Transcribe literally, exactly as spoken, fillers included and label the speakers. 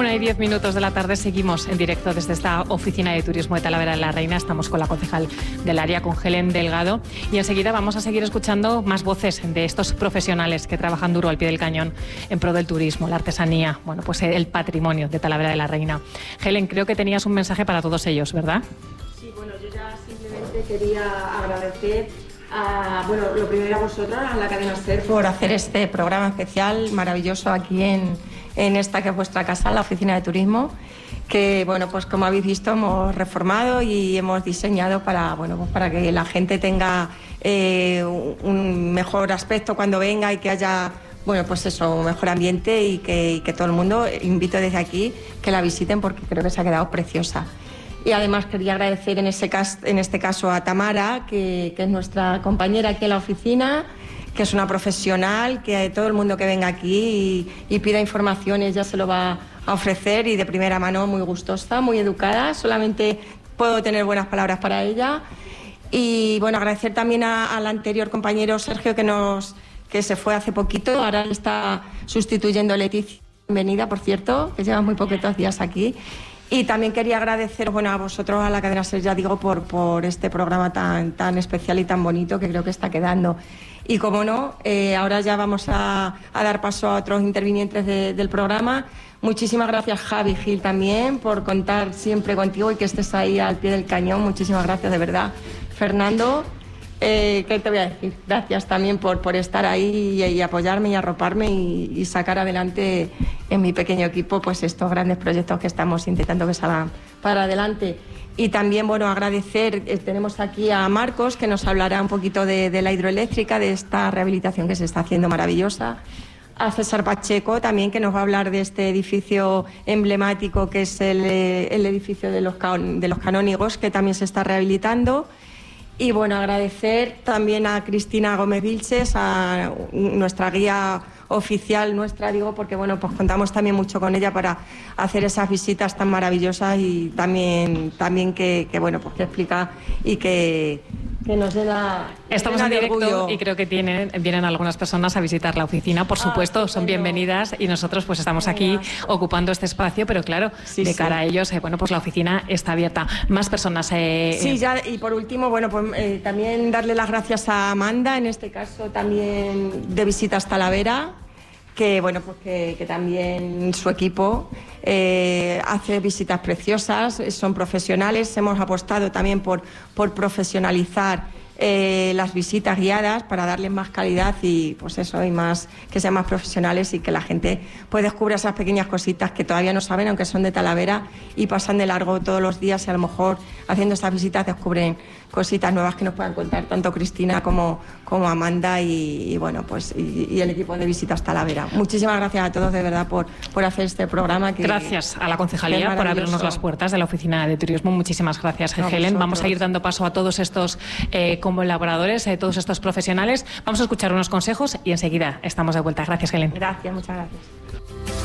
Speaker 1: Una y diez minutos de la tarde, seguimos en directo desde esta oficina de turismo de Talavera de la Reina. Estamos con la concejal del área, con Helen Delgado, y enseguida vamos a seguir escuchando más voces de estos profesionales que trabajan duro al pie del cañón en pro del turismo, la artesanía, bueno, pues el patrimonio de Talavera de la Reina. Helen, creo que tenías un mensaje para todos ellos, ¿verdad?
Speaker 2: Sí, bueno, yo ya simplemente quería agradecer a, bueno, lo primero a vosotros, a la cadena SER, por hacer este programa especial maravilloso aquí en, en esta que es vuestra casa, la oficina de turismo, que, bueno, pues como habéis visto hemos reformado y hemos diseñado para, bueno, pues para que la gente tenga eh, un mejor aspecto cuando venga y que haya, bueno, pues eso, un mejor ambiente y que, y que todo el mundo, invito desde aquí que la visiten porque creo que se ha quedado preciosa. Y además quería agradecer en, ese caso, en este caso a Tamara, que, que es nuestra compañera aquí en la oficina, que es una profesional, que todo el mundo que venga aquí y, y pida información, ella se lo va a ofrecer y de primera mano, muy gustosa, muy educada, solamente puedo tener buenas palabras para ella. Y bueno, agradecer también a, al anterior compañero Sergio que, nos, que se fue hace poquito, ahora le está sustituyendo Leticia, bienvenida por cierto, que lleva muy poquitos días aquí. Y también quería agradecer, bueno, a vosotros, a la cadena SER, ya digo, por, por este programa tan, tan especial y tan bonito que creo que está quedando. Y como no, eh, ahora ya vamos a, a dar paso a otros intervinientes de, del programa. Muchísimas gracias, Javi Gil, también, por contar siempre contigo y que estés ahí al pie del cañón. Muchísimas gracias, de verdad. Fernando, eh, ¿qué te voy a decir? Gracias también por, por estar ahí y, y apoyarme y arroparme y, y sacar adelante en mi pequeño equipo pues estos grandes proyectos que estamos intentando que salgan para adelante. Y también, bueno, agradecer, eh, tenemos aquí a Marcos, que nos hablará un poquito de, de la hidroeléctrica, de esta rehabilitación que se está haciendo maravillosa. A César Pacheco también, que nos va a hablar de este edificio emblemático que es el, el edificio de los, de los canónigos, que también se está rehabilitando. Y bueno, agradecer también a Cristina Gómez Vilches, a nuestra guía oficial nuestra, digo, porque bueno, pues contamos también mucho con ella para hacer esas visitas tan maravillosas y también, también que, que bueno, pues que explica y que, que nos llena.
Speaker 1: Estamos en directo y creo que tienen, vienen algunas personas a visitar la oficina, por supuesto, ah, son bienvenidas y nosotros pues estamos aquí ocupando este espacio, pero claro, sí, de cara sí. a ellos, eh, bueno, pues la oficina está abierta. Más personas. Eh,
Speaker 2: sí, ya, y por último, bueno, pues eh, también darle las gracias a Amanda, en este caso también de Visitas Talavera, que bueno, pues que, que también su equipo eh, hace visitas preciosas, son profesionales, hemos apostado también por, por profesionalizar eh, las visitas guiadas para darles más calidad y pues eso, y más que sean más profesionales y que la gente pues descubra esas pequeñas cositas que todavía no saben, aunque son de Talavera y pasan de largo todos los días y a lo mejor haciendo estas visitas descubren cositas nuevas que nos puedan contar tanto Cristina como, como Amanda y, y bueno, pues y, y el equipo de Visitas Talavera. Muchísimas gracias a todos de verdad por, por hacer este programa. Que,
Speaker 1: gracias a la concejalía por abrirnos las puertas de la oficina de turismo. Muchísimas gracias, no, Helen. Vamos a ir dando paso a todos estos eh, colaboradores, eh, todos estos profesionales. Vamos a escuchar unos consejos y enseguida estamos de vuelta. Gracias, Helen.
Speaker 2: Gracias, muchas gracias.